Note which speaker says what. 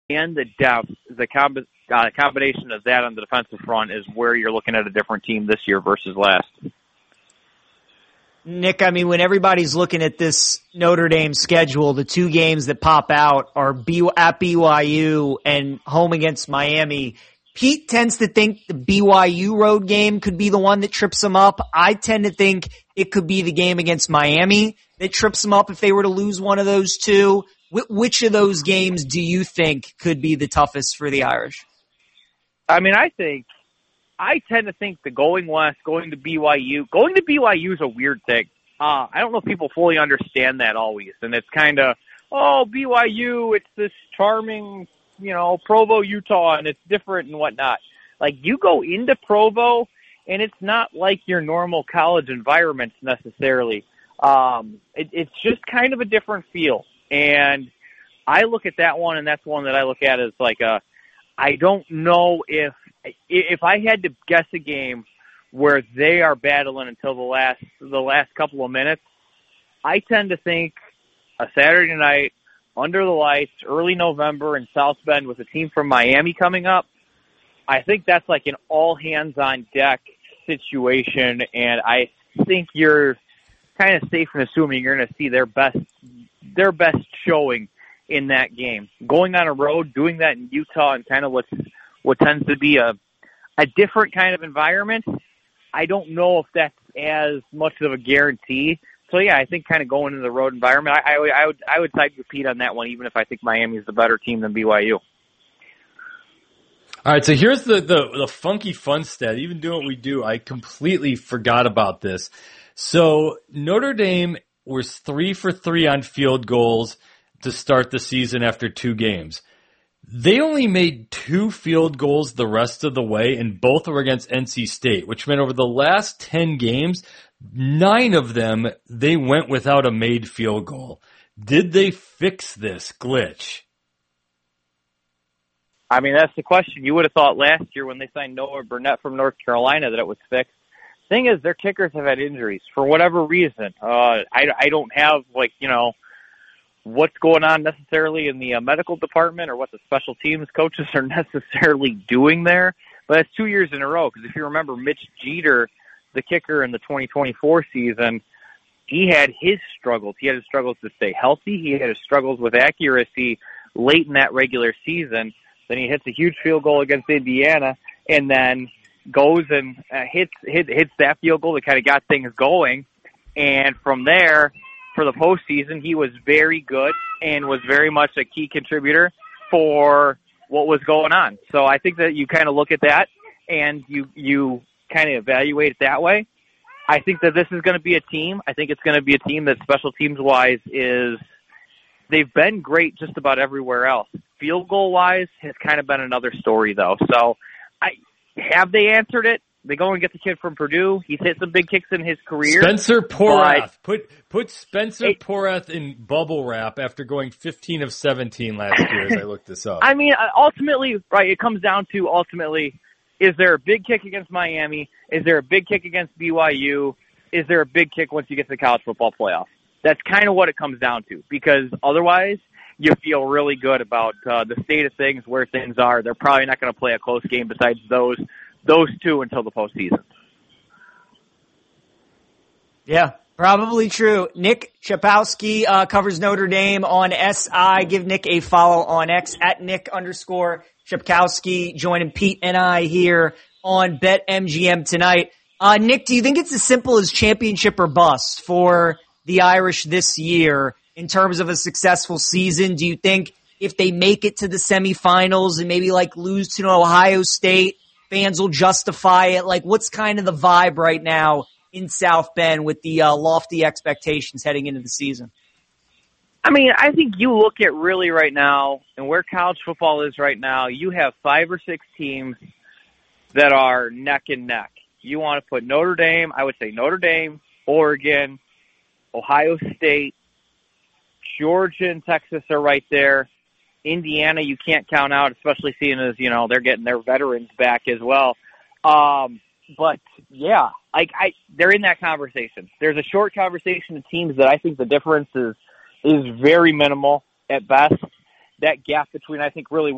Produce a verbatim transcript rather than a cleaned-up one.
Speaker 1: and the depth, the comb- uh, combination of that on the defensive front is where you're looking at a different team this year versus last.
Speaker 2: Nick, I mean, when everybody's looking at this Notre Dame schedule, the two games that pop out are B- at B Y U and home against Miami. Pete tends to think the B Y U road game could be the one that trips him up. I tend to think it could be the game against Miami that trips him up if they were to lose one of those two. Wh- which of those games do you think could be the toughest for the Irish?
Speaker 1: I mean, I think, I tend to think the going west, going to B Y U, going to B Y U is a weird thing. Uh, I don't know if people fully understand that always. And it's kind of, oh, B Y U, it's this charming, you know, Provo, Utah, and it's different and whatnot. Like, you go into Provo, and it's not like your normal college environments necessarily. Um, it, it's just kind of a different feel. And I look at that one, and that's one that I look at as like a, I don't know if, if I had to guess a game where they are battling until the last, the last couple of minutes, I tend to think a Saturday night, under the lights, early November in South Bend with a team from Miami coming up, I think that's like an all-hands-on-deck situation, and I think you're kind of safe in assuming you're going to see their best their best showing in that game. Going on a road, doing that in Utah, and kind of what's, what tends to be a, a different kind of environment, I don't know if that's as much of a guarantee. So, yeah, I think kind of going into the road environment, I, I, would, I would I would side with Pete on that one, even if I think Miami's the better team than B Y U.
Speaker 3: All right, so here's the, the, the funky fun stat. Even doing what we do, I completely forgot about this. So Notre Dame was three for three on field goals to start the season after two games. They only made two field goals the rest of the way, and both were against N C State, which meant over the last ten games, nine of them, they went without a made field goal. Did they fix this glitch?
Speaker 1: I mean, that's the question. You would have thought last year when they signed Noah Burnett from North Carolina that it was fixed. Thing is, their kickers have had injuries for whatever reason. Uh, I, I don't have, like, you know, what's going on necessarily in the uh, medical department or what the special teams coaches are necessarily doing there. But it's two years in a row, because if you remember Mitch Jeter, the kicker in the twenty twenty-four season, he had his struggles. He had his struggles to stay healthy. He had his struggles with accuracy late in that regular season. Then he hits a huge field goal against Indiana, and then goes and uh, hits, hits hits that field goal that kind of got things going. And from there, for the postseason, he was very good and was very much a key contributor for what was going on. So I think that you kind of look at that and you you kind of evaluate it that way. I think that this is going to be a team. I think it's going to be a team that special teams-wise is – they've been great just about everywhere else. Field goal-wise has kind of been another story, though. So I have they answered it? They go and get the kid from Purdue. He's hit some big kicks in his career.
Speaker 3: Spencer Porath. Put put Spencer it, Porath in bubble wrap after going fifteen of seventeen last year as I looked this up.
Speaker 1: I mean, ultimately, right, it comes down to ultimately, is there a big kick against Miami? Is there a big kick against B Y U? Is there a big kick once you get to the college football playoff? That's kind of what it comes down to, because otherwise you feel really good about uh, the state of things, where things are. They're probably not going to play a close game besides those those two until the postseason.
Speaker 2: Yeah, probably true. Nick Chapowski uh, covers Notre Dame on S I. Give Nick a follow on X at Nick underscore Chapkowski, joining Pete and I here on BetMGM tonight. Uh, Nick, do you think it's as simple as championship or bust for the Irish this year in terms of a successful season? Do you think if they make it to the semifinals and maybe like lose to Ohio State, fans will justify it? Like, what's kind of the vibe right now in South Bend with the uh, lofty expectations heading into the season?
Speaker 1: I mean, I think you look at really right now and where college football is right now, you have five or six teams that are neck and neck. You want to put Notre Dame, I would say Notre Dame, Oregon, Ohio State, Georgia and Texas are right there. Indiana, you can't count out, especially seeing as, you know, they're getting their veterans back as well. Um, but, yeah, like I, they're in that conversation. There's a short conversation of teams that I think the difference is, is very minimal at best. That gap between, I think, really